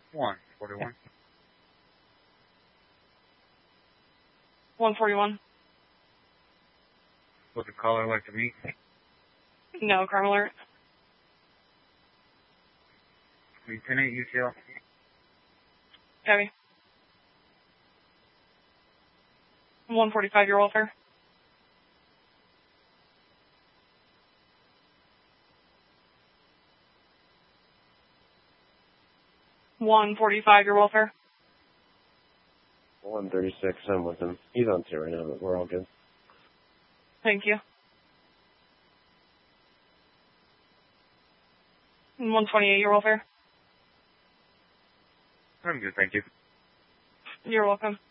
141. 141. Would the caller like to meet? No, crime alert. Lieutenant UTL. Copy. 145, your welfare. $145, your welfare. 136, I'm with him. He's on 2 right now, but we're all good. Thank you. 128, your welfare. I'm good, thank you. You're welcome.